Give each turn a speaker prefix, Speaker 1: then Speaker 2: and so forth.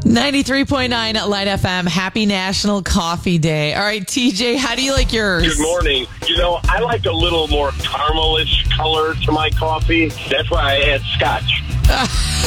Speaker 1: 93.9 Light FM. Happy National Coffee Day. All right, TJ, how do you like yours?
Speaker 2: Good morning. I like a little more caramelish color to my coffee. That's why I add scotch.